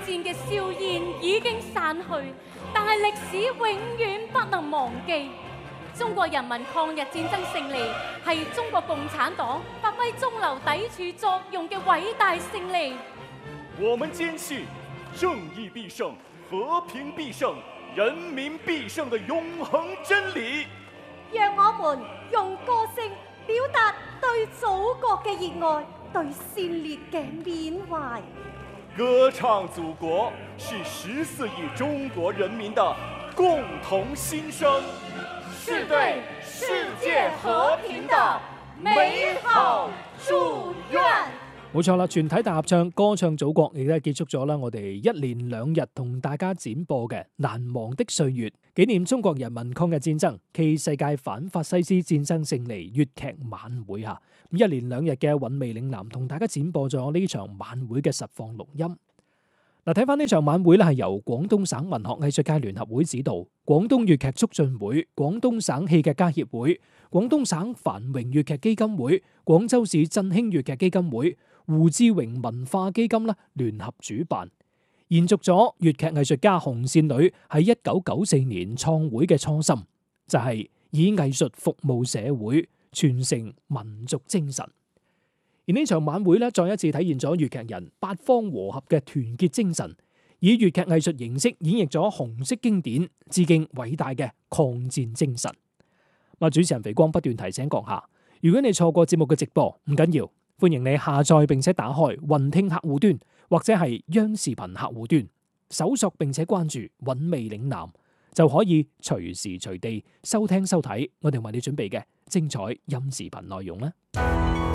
戰嘅硝煙已經散去，但係歷史永遠不能忘記。中國人民抗日戰爭勝利係中國共產黨發揮中流砥柱作用嘅偉大勝利。 我們堅信正義必勝、和平必勝、人民必勝的永恆真理。 讓我們用歌聲表達對祖國嘅熱愛，對先烈嘅緬懷。 歌唱祖國是14億中國人民的共同心聲，是對世界和平的美好祝願。 冇錯啦，全體大合唱歌唱祖國，亦都係結束咗啦。我哋一連2日同大家展播嘅難忘的歲月，紀念中國人民抗日戰爭暨世界反法西斯戰爭勝利粵劇晚會吓。一連2日嘅韻味嶺南同大家展播咗呢場晚會嘅實況錄音。嗱，睇翻呢場晚會咧，係由廣東省文學藝術界聯合會指導，廣東粵劇促進會、廣東省戲劇家協會、廣東省繁榮粵劇基金會、廣州市振興粵劇基金會、胡志榮文化基金啦聯合主辦，延續咗粵劇藝術家紅線女喺1994年創會嘅初心，就係以藝術服務社會，傳承民族精神。而呢場晚會咧，再一次體現咗粵劇人八方和合嘅團結精神，以粵劇藝術形式演繹咗紅色經典，致敬偉大嘅抗戰精神。主持人肥光不斷提醒閣下，如果你錯過節目嘅直播，唔緊要，歡迎你下載並且打開雲聽客戶端或者係央視頻客戶端，搜索並且關注韻味嶺南，就可以隨時隨地收聽收睇我哋為你準備嘅精彩音視頻內容啦。